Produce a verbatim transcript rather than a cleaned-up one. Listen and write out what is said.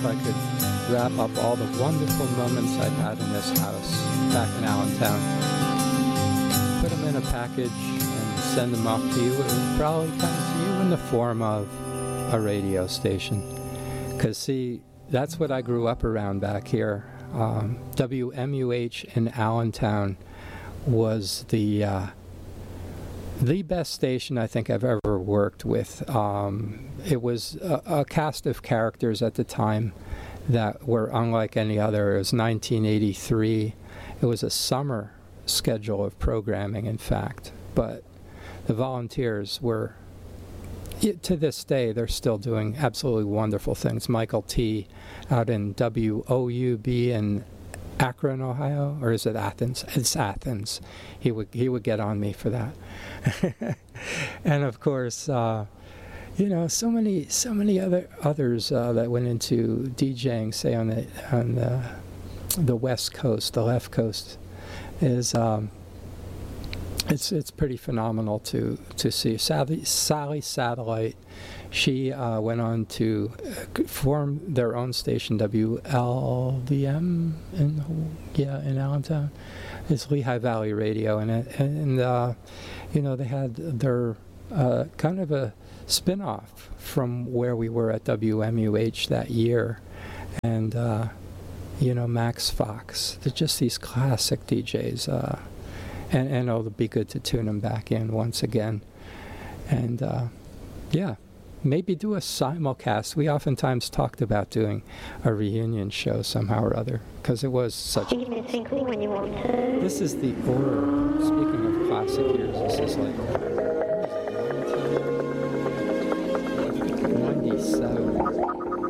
if I could wrap up all the wonderful moments I've had in this house back in Allentown, put them in a package and send them off to you, it would probably come to you in the form of a radio station. Because, see, that's what I grew up around back here. Um, W M U H in Allentown was the uh, the best station I think I've ever worked with. Um, it was a, a cast of characters at the time that were unlike any other. It was nineteen eighty-three. It was a summer schedule of programming, in fact. But the volunteers were, to this day, they're still doing absolutely wonderful things. Michael T. out in W O U B in Akron, Ohio, or is it Athens? It's Athens. He would he would get on me for that. And of course, uh, you know, so many so many other others uh, that went into DJing, say on the on the the West Coast, the left coast, is. Um, It's it's pretty phenomenal to to see. Sally, Sally Satellite, she uh, went on to uh, form their own station, W L V M, in yeah in Allentown. It's Lehigh Valley Radio, and it, and uh, you know they had their uh, kind of a spin-off from where we were at W M U H that year, and uh, you know Max Fox. They're just these classic D Js. Uh, And, and it'll be good to tune them back in once again. And, uh, yeah, maybe do a simulcast. We oftentimes talked about doing a reunion show somehow or other, because it was such... This is the Aura. Speaking of classic years, this is like...